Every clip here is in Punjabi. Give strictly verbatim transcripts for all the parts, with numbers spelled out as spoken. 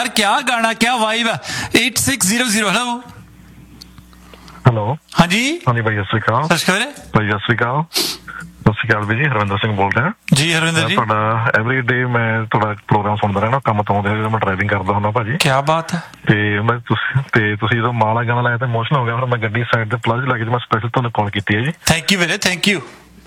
यार क्या गाना, क्या वाइब है। Eight six zero zero. Hello hello. हाँ जी हाँ जी भाई, सत श्री अकाल। सत श्री अकाल भाई, सत श्री अकाल। सत श्री अकाल जी, हरविंदर सिंह बोल रहा जी। हरविंदर जी, ਤੁਹਾਡਾ ਐਵਰੀ ਡੇ ਮੈਂ ਤੁਹਾਡਾ ਪ੍ਰੋਗਰਾਮ ਸੁਣਦਾ ਰਹਿਣਾ ਕੰਮ ਤੋਂ ਆਉਂਦੇ, ਮੈਂ ਡਰਾਈਵਿੰਗ ਕਰਦਾ ਹੁੰਦਾ ਭਾਜੀ। ਕੀ ਬਾਤ ਹੈ। ਤੇ ਮੈਂ ਤੁਸੀਂ ਤੇ ਤੁਸੀਂ ਜਦੋਂ ਮਾਲਾ ਗਾਣਾ ਲਾਇਆ ਤਾਂ ਇਮੋਸ਼ਨਲ ਹੋ ਗਿਆ, ਫਿਰ ਮੈਂ ਗੱਡੀ ਸਾਈਡ ਤੇ ਪਲੱਜ ਲਾ ਕੇ ਮੈਂ ਸਪੈਸ਼ਲ ਤੁਹਾਨੂੰ ਕਾਲ ਕੀਤੀ ਹੈ ਜੀ। ਥੈਂਕ ਯੂ ਵੀਰੇ, ਥੈਂਕ ਯੂ।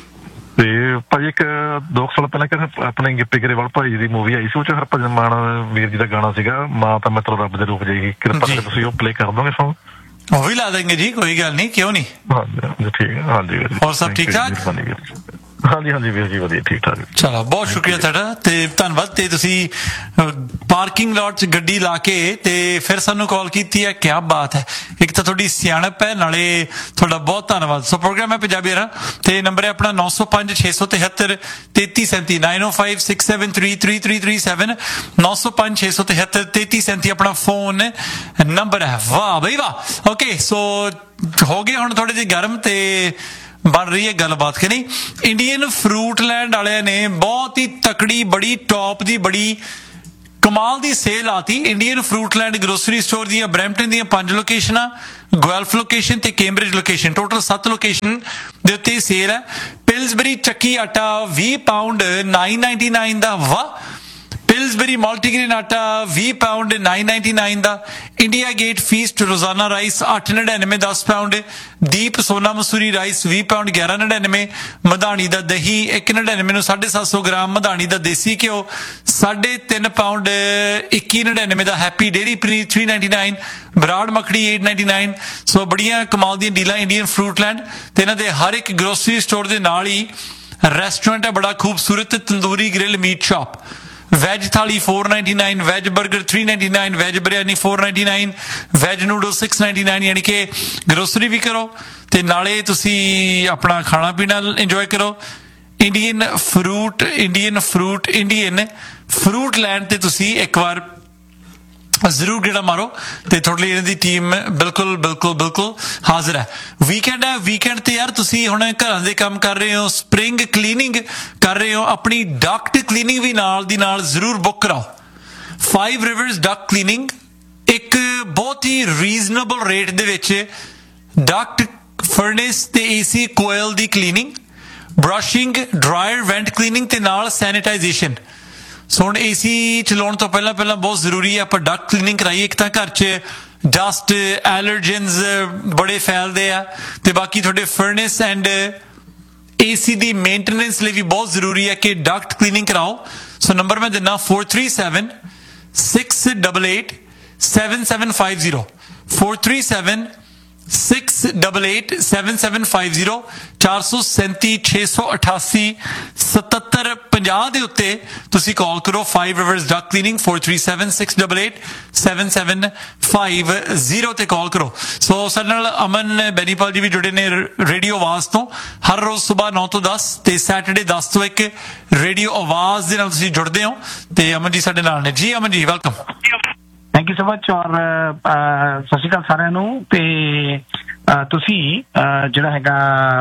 ਤੇ ਭਾਜੀ ਇੱਕ ਦੋ ਸਾਲ ਪਹਿਲਾਂ ਕਿ ਆਪਣੇ ਗਿੱਪੀ ਗਰੇਵਾਲ ਭਾਈ ਜੀ ਦੀ ਮੂਵੀ ਆਈ ਸੀ, ਉਹ ਚ ਹਰਭਜਨ ਮਾਨ ਵੀਰ ਜੀ ਦਾ ਗਾਣਾ ਸੀਗਾ, ਮਾਂ ਤਾਂ ਮਿੱਤਰ ਰੱਬ ਦੇ ਰੂਪ ਜਾਏਗੀ, ਕਿਰਪਾ ਕਰਕੇ ਤੁਸੀਂ ਉਹ ਪਲੇ ਕਰ ਦੋਗੇ ਸੌਂਗ? ਉਹ ਵੀ ਲਾ ਦੇंगे जी, कोई गल नहीं, क्यों नहीं। ਹਾਂਜੀ ਠੀਕ ਹੈ। ਹਾਂਜੀ ਹੋਰ ਸਭ ਠੀਕ ਠਾਕ? ਹਾਂਜੀ ਹਾਂਜੀ ਵੀਰ ਜੀ, ਵਧੀਆ ਠੀਕ ਠਾਕ। ਚਲੋ ਬਹੁਤ ਸ਼ੁਕਰੀਆ ਤੁਹਾਡਾ ਤੇ ਧੰਨਵਾਦ। ਤੇ ਤੁਸੀਂ ਪਾਰਕਿੰਗ ਲਾਟ 'ਚ ਗੱਡੀ ਲਾ ਕੇ ਤੇ ਫਿਰ ਸਾਨੂੰ ਕਾਲ ਕੀਤੀ ਹੈ, ਕੀ ਬਾਤ ਹੈ। ਇੱਕ ਤਾਂ ਤੁਹਾਡੀ ਸਿਆਣਪ ਹੈ, ਨਾਲੇ ਤੁਹਾਡਾ ਬਹੁਤ ਧੰਨਵਾਦ। ਸੋ ਪ੍ਰੋਗਰਾਮ ਹੈ ਪੰਜਾਬੀ ਰਾ ਤੇ ਨੰਬਰ ਹੈ ਆਪਣਾ ਨੌ ਸੌ ਪੰਜ ਛੇ ਸੌ ਤਿਹੱਤਰ ਤੇਤੀ ਸੈਂਤੀ ਨਾਈਨ ਓ five six seven three three three three seven ਨੌ ਸੌ ਪੰਜ ਛੇ ਸੌ ਤਿਹੱਤਰ ਤੇਤੀ ਸੈਂਤੀ ਆਪਣਾ ਫੋਨ ਨੰਬਰ ਹੈ। ਵਾਹ ਬਈ ਵਾਹ। ਓਕੇ, ਸੋ ਹੋ ਗਏ ਹੁਣ ਥੋੜੇ ਜਿਹੇ ਗਰਮ ਤੇ बन रही है गलबात कि नहीं। इंडियन फ्रूट लैंड वाले ने बहुत ही तकड़ी बड़ी टॉप दी बड़ी कमाल दी सेल आती। Indian fruit land grocery store the Brampton दी पांच लोकेशनां, गुएल्फ लोकेशन ते कैम्ब्रिज लोकेशन, टोटल सत्त लोकेशन दे उत्ते सेल है। पिल्सबरी चक्की आटा बीस पाउंड नाइन नाइनटी नाइन दा। वाह। पिल्सबरी मल्टीग्रेन आटा बीस पाउंड नाइन नाइनटी नाइन दा। इंडिया गेट फीस्ट रोजाना राइस आठ नड़िनवे दस पाउंड। दीप सोना मसूरी राइस बीस पाउंड ग्यारह नड़िनवे। मधानी दा दही एक नड़िनवे साढ़े सत्त सौ ग्राम। मधानी दा देसी घ्यो साढ़े तीन पाउंड इक्की नड़िनवे दा। Happy dairy paneer three ninety nine. Brar मखड़ी eight ninety nine. सो बड़िया कमाल दी डीलां इंडियन फ्रूट लैंड ते इन्हां दे हर एक ग्रोसरी स्टोर दे नाल ही रेस्टोरेंट है, बड़ा खूबसूरत तंदूरी ग्रिल मीट शॉप। वैज थाली फोर नाइनटी नाइन, वैज बर्गर थ्री नाइनटी नाइन, वैज बिरयानी फोर नाइनटी नाइन, वैज नूडल सिक्स नाइनटी नाइन। यानी कि ग्रोसरी भी करो ते नाले तुसी अपना खाना पीना इंजॉय करो। Indian fruit Indian fruit Indian fruit land ते तुसी एक बार जरूर गेड़ा मारो ते थोड़ी इन्हां दी टीम बिल्कुल बिल्कुल बिल्कुल हाजिर है। वीकेंड है, वीकेंड ते यार तुसी हुण घरां दे काम कर रहे हो, स्प्रिंग क्लीनिंग कर रहे हो, अपनी डक्ट क्लीनिंग भी नाल दी नाल जरूर बुक कराओ। फाइव रिवर्स डक्ट क्लीनिंग एक बहुत ही रीजनेबल रेट दे विच डक्ट फर्नेस ते एसी कोयल दी cleaning, brushing, dryer went cleaning ते नाल सैनिटाइजेशन। सो हुण एसी चलाउण तो पहला पहला बहुत जरूरी है आपां डक्ट क्लीनिंग कराइए। एक तां घर च डस्ट एलर्जेंस बड़े फैलदे आ ते बाकी तुहाडे furnace and AC the maintenance लई भी बहुत जरूरी है कि डक्ट क्लीनिंग कराओ। सो नंबर मैं दिना four three seven six double eight seven seven five zero four three seven six double eight seven seven five zero चार सौ सैंती छे सौ अठासी सतहत्तर पंजाह दे उत्ते तुसी कॉल करो। Five rivers duct cleaning four three seven six double eight seven seven five zero ते कॉल करो। सो साडे नाल अमन बेनीपाल जी भी जुड़े ने रेडियो आवाज तो हर रोज सुबह नौ तो दस ते सैटरडे दस तो एक रेडियो आवाज दे नाल तुसी जुड़दे हो ते अमन जी साडे नाल ने। जी Aman ji welcome. Thank you so much और सत श्री अकाल सारिਆਂ ਨੂੰ ਤੇ ਤੁਸੀਂ ਜਿਹੜਾ ਹੈਗਾ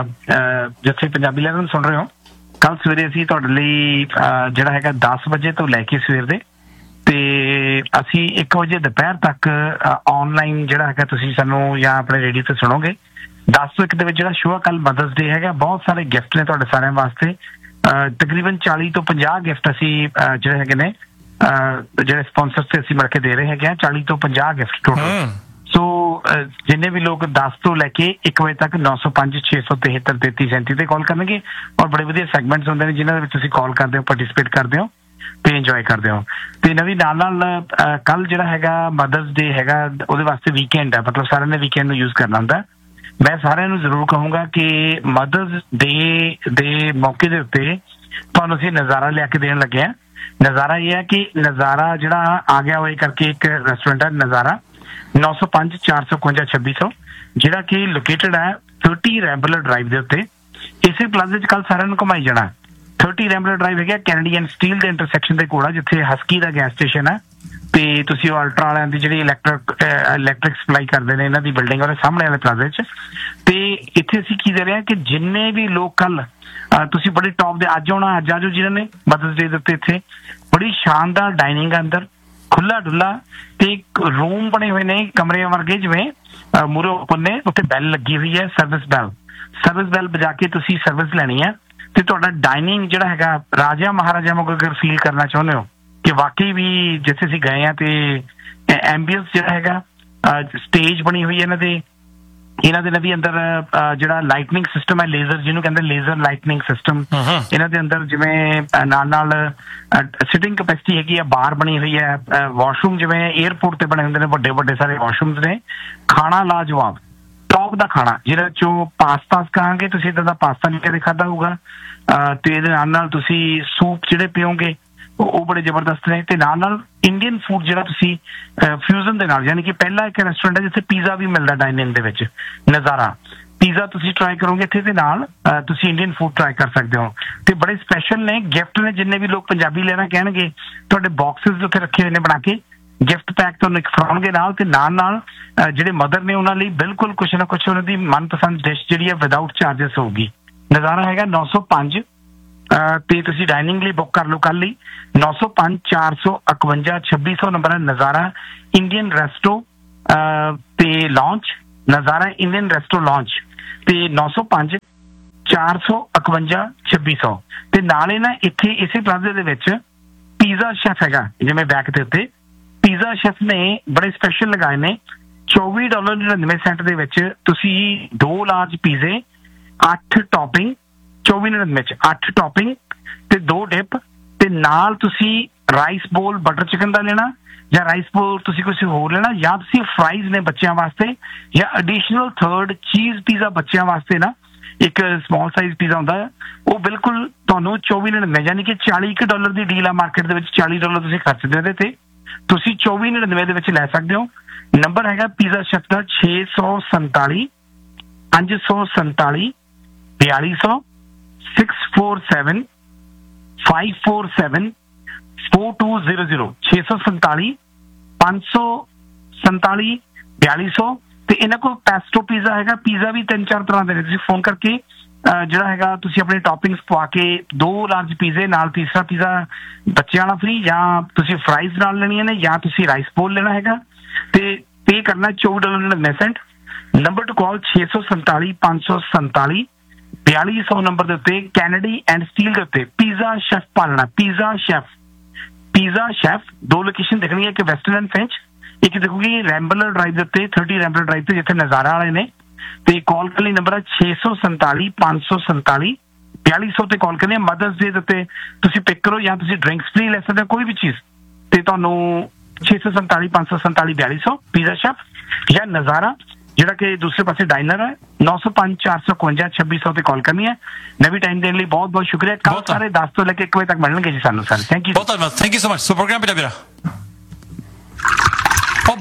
ਜਿੱਥੇ ਪੰਜਾਬੀ ਲੈਵਲ ਸੁਣ ਰਹੇ ਹੋ, ਕੱਲ ਸਵੇਰੇ ਅਸੀਂ ਤੁਹਾਡੇ ਲਈ ਜਿਹੜਾ ਹੈਗਾ ਦਸ ਵਜੇ ਤੋਂ ਲੈ ਕੇ ਸਵੇਰ ਦੇ ਤੇ ਅਸੀਂ ਇੱਕ ਵਜੇ ਦੁਪਹਿਰ ਤੱਕ ਆਨਲਾਈਨ ਜਿਹੜਾ ਹੈਗਾ ਤੁਸੀਂ ਸਾਨੂੰ ਜਾਂ ਆਪਣੇ ਰੇਡੀਓ ਤੇ ਸੁਣੋਗੇ। ਦਸ ਤੋਂ ਇੱਕ ਦੇ ਵਿੱਚ ਜਿਹੜਾ ਸ਼ੋਅ ਕੱਲ ਮਦਰਸ ਡੇ ਹੈਗਾ, ਬਹੁਤ ਸਾਰੇ ਗਿਫਟ ਨੇ ਤੁਹਾਡੇ ਸਾਰਿਆਂ ਵਾਸਤੇ। ਤਕਰੀਬਨ ਚਾਲੀ ਤੋਂ ਪੰਜਾਹ ਗਿਫਟ ਅਸੀਂ ਜਿਹੜੇ ਹੈਗੇ ਨੇ ਜਿਹੜੇ ਸਪਾਂਸਰ ਤੇ ਅਸੀਂ ਮਿਲ ਕੇ ਦੇ ਰਹੇ ਹੈਗੇ ਆ, ਚਾਲੀ ਤੋਂ ਪੰਜਾਹ ਗਿਫਟ ਟੋਟਲ। ਸੋ ਜਿੰਨੇ ਵੀ ਲੋਕ ਦਸ ਤੋਂ ਲੈ ਕੇ ਇੱਕ ਵਜੇ ਤੱਕ ਨੌ ਸੌ ਪੰਜ ਛੇ ਸੌ ਤਿਹੱਤਰ ਤੇਤੀ ਸੈਂਤੀ ਤੇ ਕਾਲ ਕਰਨਗੇ ਔਰ ਬੜੇ ਵਧੀਆ ਸੈਗਮੈਂਟਸ ਹੁੰਦੇ ਨੇ ਜਿਨ੍ਹਾਂ ਦੇ ਵਿੱਚ ਤੁਸੀਂ ਕਾਲ ਕਰਦੇ ਹੋ, ਪਾਰਟਿਸਿਪੇਟ ਕਰਦੇ ਹੋ ਤੇ ਇੰਜੋਏ ਕਰਦੇ ਹੋ। ਤੇ ਨਵੀਂ ਨਾਲ ਨਾਲ ਕੱਲ ਜਿਹੜਾ ਹੈਗਾ ਮਦਰਸ ਡੇ ਹੈਗਾ, ਉਹਦੇ ਵਾਸਤੇ ਵੀਕਐਂਡ ਹੈ, ਮਤਲਬ ਸਾਰਿਆਂ ਨੇ ਵੀਕਐਂਡ ਨੂੰ ਯੂਜ਼ ਕਰਨਾ ਹੁੰਦਾ। ਮੈਂ ਸਾਰਿਆਂ ਨੂੰ ਜ਼ਰੂਰ ਕਹੂੰਗਾ ਕਿ ਮਦਰਸ ਡੇ ਦੇ ਮੌਕੇ ਦੇ ਉੱਤੇ ਤੁਹਾਨੂੰ ਅਸੀਂ ਨਜ਼ਾਰਾ ਲਿਆ ਕੇ ਦੇਣ ਲੱਗੇ ਹਾਂ। ਨਜ਼ਾਰਾ ਇਹ ਹੈ ਕਿ ਨਜ਼ਾਰਾ ਜਿਹੜਾ ਆ ਗਿਆ ਹੋਏ ਕਰਕੇ ਇੱਕ ਰੈਸਟੋਰੈਂਟ ਹੈ ਨਜ਼ਾਰਾ ਨੌ ਸੌ ਪੰਜ ਚਾਰ ਸੌ ਇਕਵੰਜਾ ਛੱਬੀ ਸੌ ਜਿਹੜਾ ਕਿ ਲੋਕੇਟਡ ਹੈ ਥਰਟੀ ਰੈਂਬਲਰ ਡਰਾਈਵ ਦੇ ਉੱਤੇ। ਇਸੇ ਪਲਾਜ਼ੇ 'ਚ ਕੱਲ ਸਾਰਿਆਂ ਨੂੰ ਘੁਮਾਈ ਜਾਣਾ। ਥਰਟੀ ਰੈਂਬਲਰ ਡਰਾਈਵ ਹੈਗਾ ਕੈਨੇਡੀਅਨ ਸਟੀਲ ਦੇ ਇੰਟਰਸੈਕਸ਼ਨ ਦੇ ਕੋਲ, ਜਿੱਥੇ ਹਸਕੀ ਦਾ ਗੈਸ ਸਟੇਸ਼ਨ ਹੈ ਤੇ ਤੁਸੀਂ ਉਹ ਅਲਟਰਾ ਵਾਲਿਆਂ ਦੀ ਜਿਹੜੀ ਇਲੈਕਟ੍ਰਿਕ ਇਲੈਕਟ੍ਰਿਕ ਸਪਲਾਈ ਕਰਦੇ ਨੇ ਇਹਨਾਂ ਦੀ ਬਿਲਡਿੰਗ ਉਹਦੇ ਸਾਹਮਣੇ ਵਾਲੇ ਪਲਾਜ਼ੇ 'ਚ। ਤੇ ਇੱਥੇ ਅਸੀਂ ਕੀ ਦੇ ਰਹੇ ਹਾਂ ਕਿ ਜਿੰਨੇ ਵੀ ਲੋਕ ਕੱਲ ਤੁਸੀਂ ਬੜੇ ਟੌਪ ਦੇ ਅੱਜ ਆਉਣਾ ਅੱਜ ਆਜੋ ਜਿਹਨਾਂ ਨੇ ਮਦਰਸ ਡੇ ਦੇ ਉੱਤੇ ਇੱਥੇ ਬੜੀ ਸ਼ਾਨਦਾਰ ਡਾਈਨਿੰਗ ਅੰਦਰ ਖੁੱਲਾ ਡੁੱਲਾ ਤੇ ਰੂਮ ਬਣੇ ਹੋਏ ਨੇ ਕਮਰੇ ਵਰਗੇ, ਜਿਵੇਂ ਮੂਹਰੇ ਓਪਨ ਨੇ, ਉੱਥੇ ਬੈਲ ਲੱਗੀ ਹੋਈ ਹੈ, ਸਰਵਿਸ ਬੈਲ। ਸਰਵਿਸ ਬੈਲ ਵਜਾ ਕੇ ਤੁਸੀਂ ਸਰਵਿਸ ਲੈਣੀ ਹੈ ਤੇ ਤੁਹਾਡਾ ਡਾਈਨਿੰਗ ਜਿਹੜਾ ਹੈਗਾ ਰਾਜਾ ਮਹਾਰਾਜਾ ਵਾਂਗ ਅਗਰ ਫੀਲ ਕਰਨਾ ਚਾਹੁੰਦੇ ਹੋ ਕਿ ਵਾਕਈ ਵੀ ਜਿੱਥੇ ਅਸੀਂ ਗਏ ਆ, ਤੇ ਐਂਬੀਅੰਸ ਜਿਹੜਾ ਹੈਗਾ, ਸਟੇਜ ਬਣੀ ਹੋਈ ਹੈ ਇਹਨਾਂ ਦੇ ਇਹਨਾਂ ਦੇ ਵੀ ਅੰਦਰ ਜਿਹੜਾ ਲਾਈਟਨਿੰਗ ਸਿਸਟਮ ਹੈ, ਲੇਜ਼ਰ ਜਿਹਨੂੰ ਕਹਿੰਦੇ ਲੇਜ਼ਰ ਲਾਈਟਨਿੰਗ ਸਿਸਟਮ ਇਹਨਾਂ ਦੇ ਅੰਦਰ, ਜਿਵੇਂ ਨਾਲ ਨਾਲ ਸਿਟਿੰਗ ਕੈਪੈਸਿਟੀ ਹੈਗੀ ਆ, ਬਾਰ ਬਣੀ ਹੋਈ ਹੈ, ਵਾਸ਼ਰੂਮ ਜਿਵੇਂ 에ਅਰਪੋਰਟ ਤੇ ਬਣੇ ਹੁੰਦੇ ਨੇ ਵੱਡੇ ਵੱਡੇ ਸਾਰੇ ਵਾਸ਼ਰੂਮਸ ਨੇ। ਖਾਣਾ ਲਾਜਵਾਬ, ਟੌਪ ਦਾ ਖਾਣਾ, ਜਿਹਦੇ ਚੋਂ ਪਾਸਤਾ ਕਹਾਂਗੇ ਤੁਸੀਂ, ਇੱਦਾਂ ਦਾ ਪਾਸਤਾ ਨਹੀਂ ਕਦੇ ਖਾਧਾ ਹੋਊਗਾ, ਤੇ ਇਹਦੇ ਨਾਲ ਨਾਲ ਤੁਸੀਂ ਸੂਪ ਜਿਹੜੇ ਪੀਓਗੇ ਉਹ ਬੜੇ ਜ਼ਬਰਦਸਤ ਨੇ, ਤੇ ਨਾਲ ਨਾਲ ਇੰਡੀਅਨ ਫੂਡ ਜਿਹੜਾ ਤੁਸੀਂ ਫਿਊਜ਼ਨ ਦੇ ਨਾਲ, ਯਾਨੀ ਕਿ ਪਹਿਲਾ ਇੱਕ ਰੈਸਟੋਰੈਂਟ ਹੈ ਜਿੱਥੇ ਪੀਜ਼ਾ ਵੀ ਮਿਲਦਾ ਡਾਈਨਿੰਗ ਦੇ ਵਿੱਚ, ਨਜ਼ਾਰਾ ਪੀਜ਼ਾ ਤੁਸੀਂ ਟਰਾਈ ਕਰੋਗੇ ਇੱਥੇ, ਤੇ ਨਾਲ ਤੁਸੀਂ ਇੰਡੀਅਨ ਫੂਡ ਟਰਾਈ ਕਰ ਸਕਦੇ ਹੋ। ਤੇ ਬੜੇ ਸਪੈਸ਼ਲ ਨੇ ਗਿਫਟ ਨੇ, ਜਿੰਨੇ ਵੀ ਲੋਕ ਪੰਜਾਬੀ ਲੈਣਾ ਕਹਿਣਗੇ ਤੁਹਾਡੇ ਬਾਕਸਿਸ ਉੱਥੇ ਰੱਖੇ ਹੋਏ ਨੇ ਬਣਾ ਕੇ, ਗਿਫਟ ਪੈਕ ਤੁਹਾਨੂੰ ਇੱਕ ਫੜਾਉਣਗੇ ਨਾਲ, ਤੇ ਨਾਲ ਨਾਲ ਜਿਹੜੇ ਮਦਰ ਨੇ ਉਹਨਾਂ ਲਈ ਬਿਲਕੁਲ ਕੁਛ ਨਾ ਕੁਛ ਉਹਨਾਂ ਦੀ ਮਨਪਸੰਦ ਡਿਸ਼ ਜਿਹੜੀ ਹੈ ਵਿਦਆਊਟ ਚਾਰਜਸ ਹੋਊਗੀ। ਨਜ਼ਾਰਾ ਹੈਗਾ ਨੌ ਸੌ ਪੰਜ, ਤੇ ਤੁਸੀਂ ਡਾਈਨਿੰਗ ਲਈ ਬੁੱਕ ਕਰ ਲਓ ਕੱਲ ਲਈ, ਨੌ ਸੌ ਪੰਜ ਚਾਰ ਸੌ ਇਕਵੰਜਾ ਛੱਬੀ ਸੌ ਨੰਬਰ ਹੈ। ਨਜ਼ਾਰਾ ਇੰਡੀਅਨ ਰੈਸਟੋ ਤੇ ਲਾਂਚ, ਨਜ਼ਾਰਾ ਇੰਡੀਅਨ ਰੈਸਟੋ ਲਾਂਚ, ਤੇ ਨੌ ਸੌ ਪੰਜ ਚਾਰ ਸੌ ਇਕਵੰਜਾ ਛੱਬੀ ਸੌ। ਤੇ ਨਾਲੇ ਨਾ ਇੱਥੇ ਇਸੇ ਪਲਾਜ਼ੇ ਦੇ ਵਿੱਚ ਪੀਜ਼ਾ ਸ਼ੈਫ ਹੈਗਾ, ਜਿਵੇਂ ਬੈਕ ਦੇ ਉੱਤੇ ਪੀਜ਼ਾ ਸ਼ੈਫ ਨੇ ਬੜੇ ਸਪੈਸ਼ਲ ਲਗਾਏ ਨੇ। ਚੌਵੀ ਡਾਲਰ ਨੜਿਨਵੇਂ ਸੈਂਟ ਦੇ ਵਿੱਚ ਤੁਸੀਂ ਦੋ ਲਾਰਜ ਪੀਜ਼ੇ, ਅੱਠ ਟੌਪਿੰਗ, ਚੌਵੀ ਨੜਿਨਵੇਂ ਚ ਅੱਠ ਟੌਪਿੰਗ ਤੇ ਦੋ ਡਿਪ, ਤੇ ਨਾਲ ਤੁਸੀਂ ਰਾਈਸ ਬੋਲ ਬਟਰ ਚਿਕਨ ਦਾ ਲੈਣਾ, ਜਾਂ ਰਾਈਸ ਬੋਲ ਤੁਸੀਂ ਕੁਛ ਹੋਰ ਲੈਣਾ, ਜਾਂ ਤੁਸੀਂ ਫਰਾਈਜ਼ ਨੇ ਬੱਚਿਆਂ ਵਾਸਤੇ, ਜਾਂ ਐਡੀਸ਼ਨਲ ਥਰਡ ਚੀਜ਼ ਪੀਜ਼ਾ ਬੱਚਿਆਂ ਵਾਸਤੇ ਨਾ ਇੱਕ ਸਮਾਲ ਸਾਈਜ਼ ਪੀਜ਼ਾ ਹੁੰਦਾ ਹੈ, ਉਹ ਬਿਲਕੁਲ ਤੁਹਾਨੂੰ ਚੌਵੀ ਨੜਿਨਵੇਂ, ਯਾਨੀ ਕਿ ਚਾਲੀ ਕੁ ਡਾਲਰ ਦੀ ਡੀਲ ਆ ਮਾਰਕੀਟ ਦੇ ਵਿੱਚ, ਚਾਲੀ ਡਾਲਰ ਤੁਸੀਂ ਖਰਚਦੇ ਇਹਦੇ ਤੇ, ਤੁਸੀਂ ਚੌਵੀ ਨੜਿਨਵੇਂ ਦੇ ਵਿੱਚ ਲੈ ਸਕਦੇ ਹੋ। ਨੰਬਰ ਹੈਗਾ ਪੀਜ਼ਾ ਸ਼ੈਫ ਦਾ ਛੇ ਸੌ ਸੰਤਾਲੀ ਪੰਜ ਸੌ ਸੰਤਾਲੀ ਬਿਆਲੀ ਸੌ, six four seven five four seven four two zero zero, ਛੇ ਸੌ ਸੰਤਾਲੀ ਪੰਜ ਸੌ ਸੰਤਾਲੀ ਬਿਆਲੀ ਸੌ। ਤੇ ਇਹਨਾਂ ਕੋਲ ਪੈਸਟੋ ਪੀਜ਼ਾ ਹੈਗਾ, ਪੀਜ਼ਾ ਵੀ ਤਿੰਨ ਚਾਰ ਤਰ੍ਹਾਂ ਦੇ ਨੇ, ਤੁਸੀਂ ਫੋਨ ਕਰਕੇ ਜਿਹੜਾ ਹੈਗਾ ਤੁਸੀਂ ਆਪਣੇ ਟੌਪਿੰਗਸ ਪਵਾ ਕੇ ਦੋ ਲਾਰਜ ਪੀਜ਼ੇ ਨਾਲ ਤੀਸਰਾ ਪੀਜ਼ਾ ਬੱਚਿਆਂ ਵਾਲਾ ਫ੍ਰੀ, ਜਾਂ ਤੁਸੀਂ ਫਰਾਈਜ਼ ਨਾਲ ਲੈਣੀਆਂ ਨੇ, ਜਾਂ ਤੁਸੀਂ ਰਾਈਸ ਬੋਲ ਲੈਣਾ ਹੈਗਾ, ਤੇ ਪੇ ਕਰਨਾ ਚੌਵੀ ਡਾਲਰ ਨੜਿਨਵੇਂ ਸੈਂਟ। ਨੰਬਰ ਟੂ ਕਾਲ ਛੇ ਸੌ ਸੰਤਾਲੀ ਪੰਜ ਸੌ ਸੰਤਾਲੀ ਬਿਆਲੀ ਸੌ ਨੰਬਰ ਦੇ ਉੱਤੇ, ਕੈਨੇਡੀ ਐਂਡ ਸਟੀਲ ਦੇ ਉੱਤੇ ਪੀਜ਼ਾ ਸ਼ੈਫ ਪਾਲਣਾ, ਪੀਜ਼ਾ ਸ਼ੈਫ ਪੀਜ਼ਾ ਸ਼ੈਫ। ਦੋ ਲੋਕੇਸ਼ਨ ਦੇਖਣੀ ਹੈ, ਇੱਕ ਵੈਸਟਰਨ ਐਂਡ ਫ੍ਰੈਂਚ, ਇੱਕ ਦੇਖੋਗੀ ਰੈਂਬਲਰ ਡਰਾਈਵ ਦੇ ਉੱਤੇ, ਥਰਟੀ ਰੈਂਬਲਰ ਡਰਾਈਵ ਤੇ ਜਿੱਥੇ ਨਜ਼ਾਰਾ ਵਾਲੇ ਨੇ। ਤੇ ਕਾਲ ਕਰਨ ਲਈ ਨੰਬਰ ਹੈ ਛੇ ਸੌ ਸੰਤਾਲੀ ਪੰਜ ਸੌ ਸੰਤਾਲੀ ਬਿਆਲੀ ਸੌ ਤੇ ਕਾਲ ਕਰਨੀ ਹੈ। ਮਦਰਸ ਡੇ ਦੇ ਉੱਤੇ ਤੁਸੀਂ ਪਿਕ ਕਰੋ, ਜਾਂ ਤੁਸੀਂ ਡਰਿੰਕਸ ਫ੍ਰੀ ਲੈ ਸਕਦੇ ਹੋ ਕੋਈ ਵੀ ਚੀਜ਼, ਤੇ ਤੁਹਾਨੂੰ ਛੇ ਸੌ ਸੰਤਾਲੀ ਪੰਜ ਸੌ ਸੰਤਾਲੀ ਬਿਆਲੀ ਸੌ ਪੀਜ਼ਾ ਸ਼ੈਫ, ਜਾਂ ਨਜ਼ਾਰਾ ਜਿਹੜਾ ਕਿ ਦੂਸਰੇ ਪਾਸੇ ਡਾਈਨਰ ਹੈ, ਨੌ ਸੌ ਪੰਜ ਚਾਰ ਸੌ ਇਕਵੰਜਾ ਛੱਬੀ ਸੌ ਤੇ ਕਾਲ ਕਰਨੀ ਹੈ। ਨਵੀਂ ਟਾਈਮ ਦੇਣ ਲਈ ਬਹੁਤ ਬਹੁਤ ਸ਼ੁਕਰੀਆ। ਕੱਲ ਸਾਰੇ ਦਸ ਤੋਂ ਲੈ ਕੇ ਇੱਕ ਵਜੇ ਤੱਕ ਮਿਲਣਗੇ ਜੀ ਸਾਨੂੰ ਸਰ। ਥੈਂਕ ਯੂ, ਬਹੁਤ ਧੰਨਵਾਦ, thank you so much. So programme